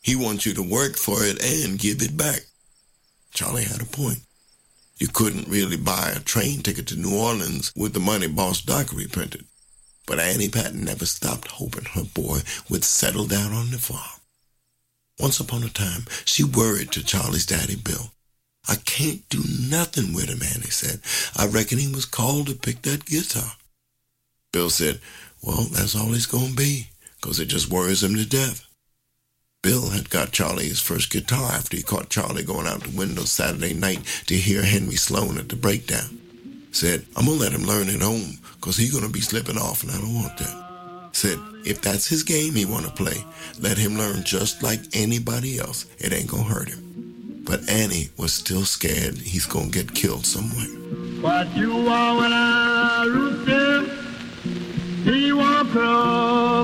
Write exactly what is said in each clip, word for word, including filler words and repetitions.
He wants you to work for it and give it back. Charlie had a point. You couldn't really buy a train ticket to New Orleans with the money Boss Dockery printed. But Annie Patton never stopped hoping her boy would settle down on the farm. Once upon a time, she worried to Charlie's daddy, Bill. I can't do nothing with him, Annie said. I reckon he was called to pick that guitar. Bill said, well, that's all he's going to be, because it just worries him to death. Bill had got Charlie his first guitar after he caught Charlie going out the window Saturday night to hear Henry Sloan at the breakdown. Said, I'm going to let him learn at home, because he's going to be slipping off, and I don't want that. Said, if that's his game he want to play, let him learn just like anybody else. It ain't going to hurt him. But Annie was still scared he's going to get killed somewhere. What you want when I root him, he won't grow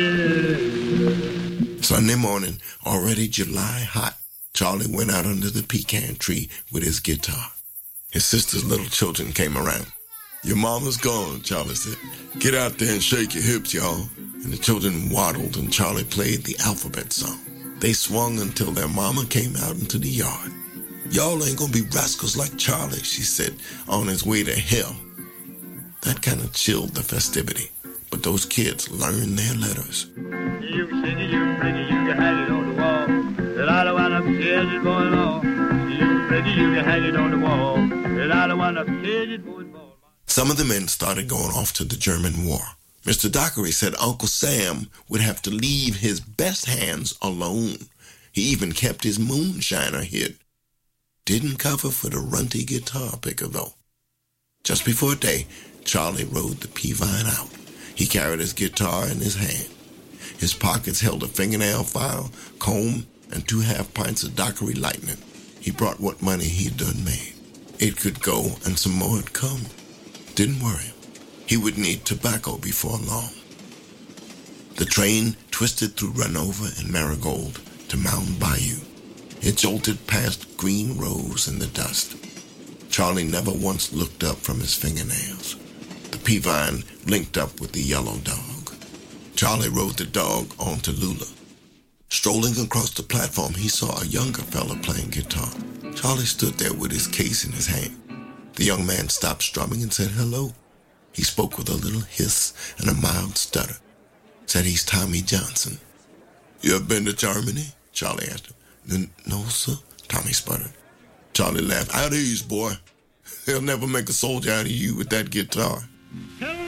body. Sunday morning, already July hot, Charlie went out under the pecan tree with his guitar. His sister's little children came around. Your mama's gone, Charlie said. Get out there and shake your hips, y'all. And the children waddled and Charlie played the alphabet song. They swung until their mama came out into the yard. Y'all ain't gonna be rascals like Charlie, she said, on his way to hell. That kind of chilled the festivity. But those kids learned their letters. You can sing it, you can break it, you can hang it on the wall. That I don't want to kids it going on. You can break it, you can hang it on the wall. That I don't want to kids it going on. Some of the men started going off to the German war. Mister Dockery said Uncle Sam would have to leave his best hands alone. He even kept his moonshiner hid. Didn't cover for the runty guitar picker, though. Just before day, Charlie rode the Peavine out. He carried his guitar in his hand. His pockets held a fingernail file, comb, and two half pints of Dockery Lightning. He brought what money he'd done made. It could go, and some more had come. Didn't worry him. He would need tobacco before long. The train twisted through Runover and Marigold to Mountain Bayou. It jolted past green rows in the dust. Charlie never once looked up from his fingernails. The Peavine linked up with the yellow dog. Charlie rode the dog on to Lula. Strolling across the platform, he saw a younger fella playing guitar. Charlie stood there with his case in his hand. The young man stopped strumming and said hello. He spoke with a little hiss and a mild stutter. Said he's Tommy Johnson. You ever been to Germany? Charlie asked him. No, sir, Tommy sputtered. Charlie laughed. Out ease, boy. They'll never make a soldier out of you with that guitar.